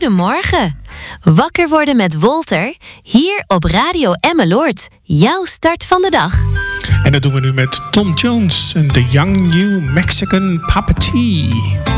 Goedemorgen. Wakker worden met Wolter, hier op Radio Emmeloord. Jouw start van de dag. En dat doen we nu met Tom Jones en The Young New Mexican Puppeteer.